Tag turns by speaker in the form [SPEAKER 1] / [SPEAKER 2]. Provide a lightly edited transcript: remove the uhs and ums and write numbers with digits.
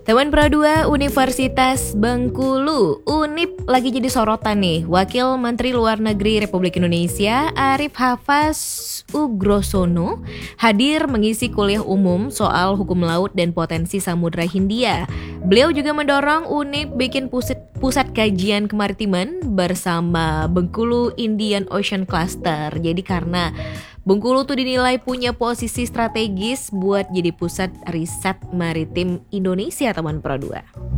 [SPEAKER 1] Teman Pro 2 Universitas Bengkulu, UNIP lagi jadi sorotan nih. Wakil Menteri Luar Negeri Republik Indonesia Arif Hafaz Ugrosono hadir mengisi kuliah umum soal hukum laut dan potensi Samudra Hindia. Beliau juga mendorong UNIP bikin pusat kajian kemaritiman bersama Bengkulu Indian Ocean Cluster. Jadi karena Bengkulu tuh dinilai punya posisi strategis buat jadi pusat riset maritim Indonesia, teman Pro 2.